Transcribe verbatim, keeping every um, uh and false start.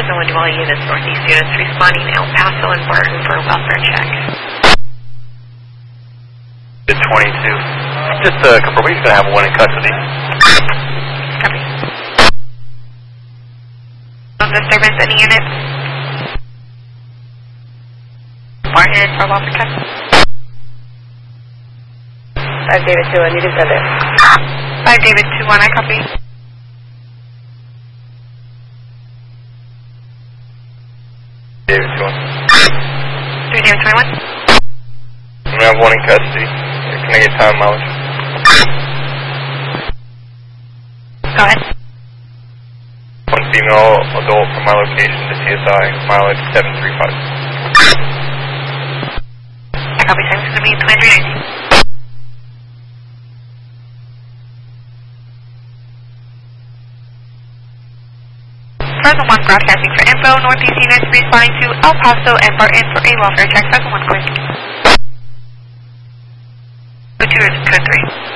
Fresno and all units, Northeast units responding El Paso and Barton for a welfare check. The twenty-two. Just a couple of weeks, going to have one in custody. Copy. No disturbance, any units? Barton for welfare check. five David two one, you can send it. five David two one, I copy. David two one. three David twenty-one. I'm going to have one in custody. Can I get time mileage? Go ahead. One female adult from my location to C S I, mileage seven three five. I copy, time's going to be twenty-three nineteen. Fresno one broadcasting for info, Northeast units responding to El Paso and Barton for a welfare check. Fresno one quick. two two and three.